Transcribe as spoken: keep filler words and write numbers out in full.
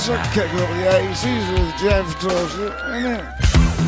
Kicking up the eighties with Jeff Dorsey, innit?